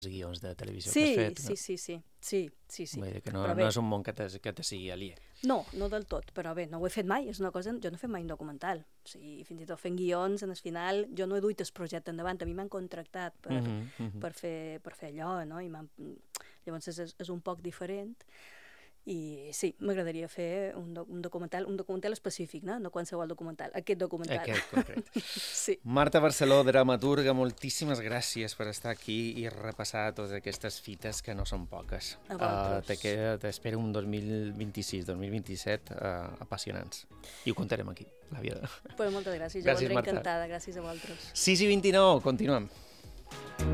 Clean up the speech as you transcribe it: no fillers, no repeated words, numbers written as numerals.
guions de televisió que has fet. Sí. Vull dir que no és un món que te sigui aliè. No del tot, però bé, no ho he fet mai, és una cosa... Jo no he fet mai un documental, o sigui, fins i tot fent guions, en el final, jo no he duit el projecte endavant, a mi m'han contractat per fer allò, no? Llavors és un poc diferent, i sí, m'agradaria fer un documental específic, no qualsevol documental, aquest documental. Aquest concret. Sí. Marta Barceló, dramaturga, moltíssimes gràcies per estar aquí i repassar totes aquestes fites que no són poques. A vosaltres. T'espero un 2026, 2027 apassionants. I ho contarem aquí, la vida. Pues moltes gràcies, Gràcies, jo Marta. encantada, gràcies a vosaltres. 6:29, continuem.